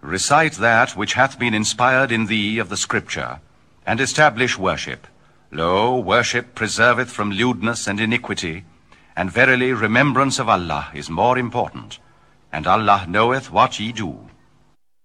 Recite that which hath been inspired in thee of the Scripture, and establish worship. Lo, worship preserveth from lewdness and iniquity, and verily remembrance of Allah is more important, and Allah knoweth what ye do.